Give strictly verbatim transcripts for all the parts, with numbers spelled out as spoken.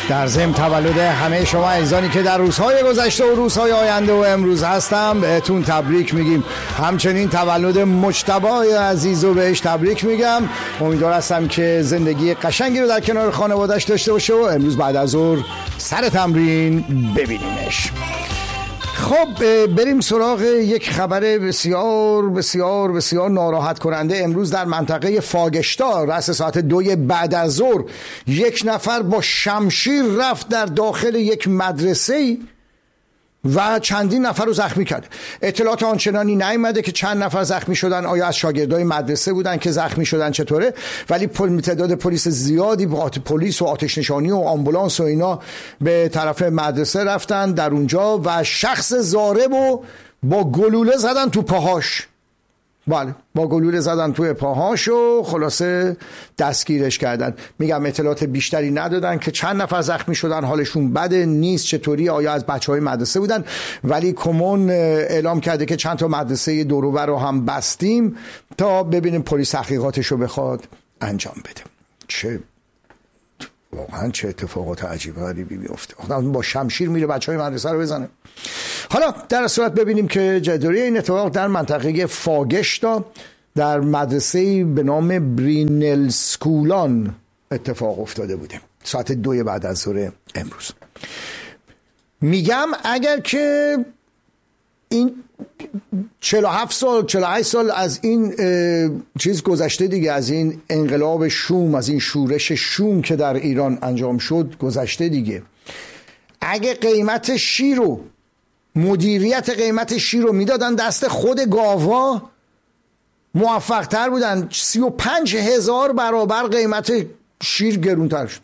در ضمن تولد همه شما عزیزانی که در روزهای گذشته و روزهای آینده و امروز هستم بهتون تبریک میگیم. همچنین تولد مجتبی عزیز رو بهش تبریک میگم. امیدوار هستم که زندگی قشنگی رو در کنار خانواده‌اش داشته باشه و امروز بعد از ظهر سر تمرین ببینیمش. خب بریم سراغ یک خبر بسیار بسیار بسیار ناراحت کننده. امروز در منطقه فاگشتا رأس ساعت دوی بعد از ظهر یک نفر با شمشیر رفت در داخل یک مدرسه و چندین نفر رو زخمی کرد. اطلاعات آنچنانی نیامده که چند نفر زخمی شدن، آیا از شاگردای مدرسه بودن که زخمی شدن چطوره، ولی تعداد پلیس زیادی با پلیس و آتش نشانی و آمبولانس و اینا به طرف مدرسه رفتن در اونجا و شخص ضارب رو با گلوله زدن تو پاهاش. بله با گلوله زدن توی پاهاش و خلاصه دستگیرش کردن. میگم اطلاعات بیشتری ندادن که چند نفر زخمی شدن، حالشون بده نیست، چطوری، آیا از بچهای مدرسه بودن، ولی کمون اعلام کرده که چند تا مدرسه دور و بر رو هم بستیم تا ببینیم پلیس تحقیقاتش رو بخواد انجام بده. چه واقعا چه اتفاقات عجیب غریبی میفته. با شمشیر میره بچهای مدرسه رو بزنه. حالا در صورت ببینیم که جدوری این اتفاق در منطقه فاگشتا در مدرسه به نام برینل سکولان اتفاق افتاده بوده ساعت دوی بعد از ظهر امروز. میگم اگر که این چهل و هفت سال چهل و هشت سال از این چیز گذشته دیگه، از این انقلاب شوم، از این شورش شوم که در ایران انجام شد گذشته دیگه، اگه قیمت شیر رو مدیریت قیمت شیر رو میدادن دست خود گاوا موفق تر بودن. سی و پنج هزار برابر قیمت شیر گرونتر شد.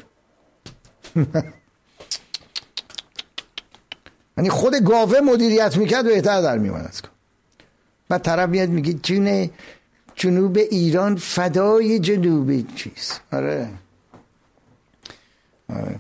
یعنی خود گاوه مدیریت میکرد بهتر در میومد. و طرف میاد میگه جون جنوب ایران فدای جنوب چیز. آره آره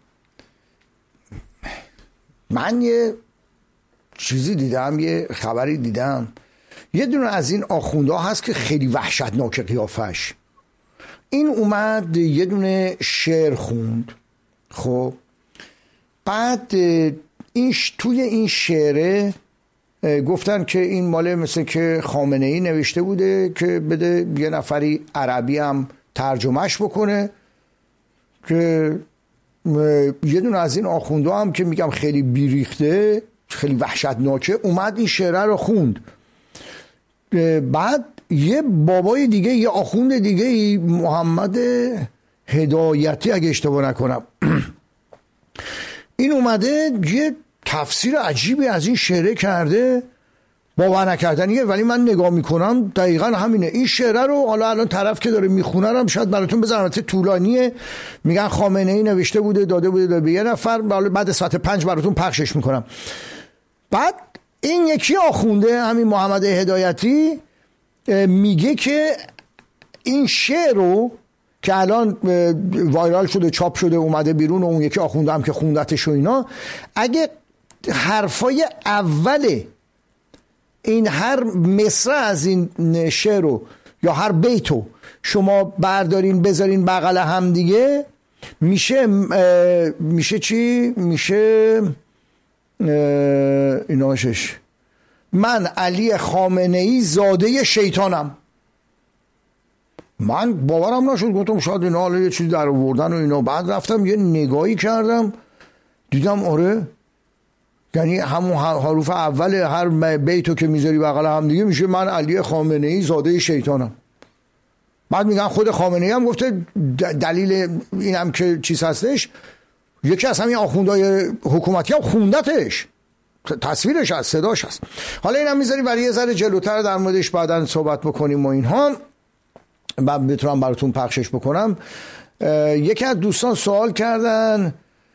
من یه چیزی دیدم، یه خبری دیدم، یه دونه از این آخونده هست که خیلی وحشتناک قیافش. این اومد یه دونه شعر خوند. خب بعد این توی این شعره گفتن که این ماله مثل که خامنه ای نوشته بوده که بده یه نفری عربی هم ترجمهش بکنه. که یه دونه از این آخونده هم که میگم خیلی بیریخته، خیلی وحشتناکه، اومد این شعره رو خوند. بعد یه بابای دیگه، یه آخوند دیگه، محمد هدایتی اگه اشتباه نکنم، این اومده یه تفسیر عجیبی از این شعره کرده، باور نکردنیه، ولی من نگاه میکنم دقیقا همینه. این شعره رو حالا الان طرف که داره میخونه هم شاید براتون بذارم، البته طولانیه، میگن خامنه ای نوشته بوده داده بوده به یه نفر، بعد ساعت پنج براتون پخشش میکنم. بعد این یکی آخونده همین محمد هدایتی میگه که این شعر رو که الان وایرال شده، چاپ شده، اومده بیرون، و اون یکی آخونده هم که خوندتش و اینا، اگه حرفای اول این هر مصرع از این شعر رو یا هر بیتو شما بردارین بذارین بغل هم دیگه، میشه میشه چی؟ میشه ایناشش من علی خامنه ای زاده شیطانم. من باورم نشد، گفتم شاید اینا حالا یه چیزی در آوردن و اینا. بعد رفتم یه نگاهی کردم دیدم آره، یعنی همون حروف اول هر بیتو که میذاری بغل هم دیگه میشه من علی خامنه ای زاده شیطانم. بعد میگن خود خامنه ای هم گفته دلیل اینم که چیز هستش، یکی از همین آخوندهای حکومتی هم خوندتش، تصویرش هست، صداش هست. حالا اینم میذاری برای یه ذره جلوتر در موردش بعداً صحبت بکنیم و اینها، بعد بتونم براتون پخشش بکنم. یکی از دوستان سوال کردن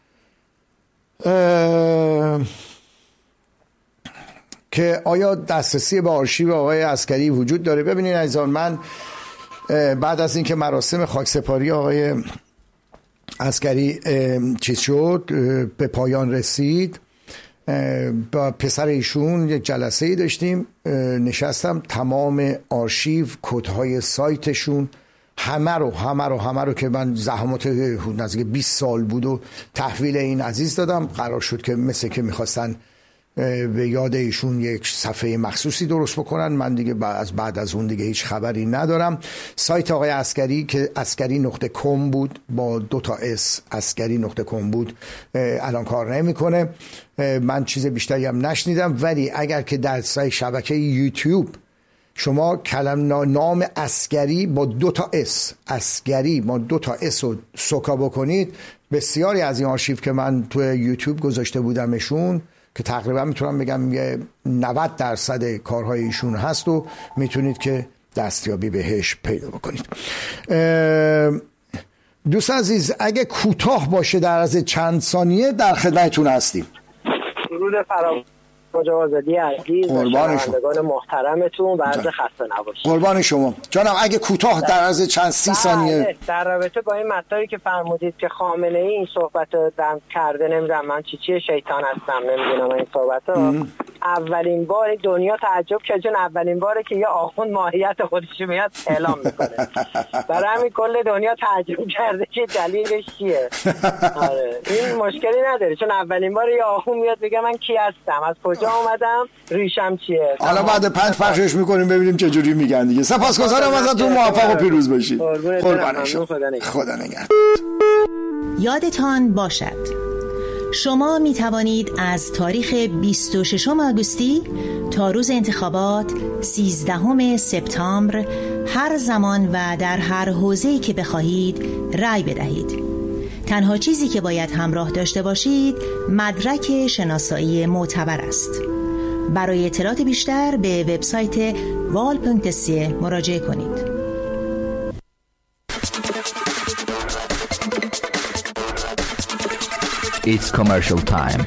که آیا دسترسی به آرشیو آقای عسکری وجود داره. ببینید عزیزان، من بعد از اینکه مراسم خاکسپاری آقای عسکری چیز شد، به پایان رسید، با پسر ایشون یک جلسه ای داشتیم، نشستم تمام آرشیو، کدهای سایتشون همه رو همه رو همه رو که من زحمات نزدیک بیست سال بود و تحویل این عزیز دادم. قرار شد که مثل که میخواستن به یاد ایشون یک صفحه مخصوصی درست بکنن. من دیگه از بعد از اون دیگه هیچ خبری ندارم. سایت آقای عسگری که عسگری نقطه کام بود با دو تا اس، عسگری نقطه کام بود، الان کار نمیکنه. من چیز بیشتری هم نشنیدم. ولی اگر که در سایت شبکه یوتیوب شما کلم نام عسگری با دو تا اس، عسگری با دو تا اس رو سوکا بکنید، بسیاری از این آرشیو که من تو یوتیوب گذاشته بودمشون که تقریبا میتونم بگم یه نود درصد کارهای ایشون هست و میتونید که دستیابی بهش پیدا بکنید. دوست عزیز اگه کوتاه باشه در از چند ثانیه در خدمتتون هستیم. درود فراوان مجاوزادی عزیز و شنوندگان محترمتون و عرض خسته نباشید. قربان شما جانم. اگه کوتاه در از چند سی ثانیه در رابطه با این مطلبی که فرمودید که خامنه ای این صحبت رو کرده، نمیدونم من چی چی شیطان هستم، نمیدونم این صحبت ها اولین بار دنیا تعجب کرد، چون اولین باره که یه آخوند ماهیت خودش میاد اعلام میکنه. برای همین کل دنیا تعجب کرده که دلیلش چیه. آره این مشکلی نداره، چون اولین بار یه آخوند میاد میگه من کی هستم، از کجا اومدم، ریشم چیه. حالا بعد پنج پخشش میکنیم ببینیم چه جوری میگن دیگه. سپاسگزارم ازتون، موفق و پیروز باشید. قربان شما. خدا نگهدار. یادتان باشد شما می توانید از تاریخ بیست و ششم آگوستی تا روز انتخابات سیزدهم سپتامبر هر زمان و در هر حوزه‌ای که بخواهید رأی بدهید. تنها چیزی که باید همراه داشته باشید مدرک شناسایی معتبر است. برای اطلاعات بیشتر به وبسایت وال پونکت سی مراجعه کنید. It's commercial time.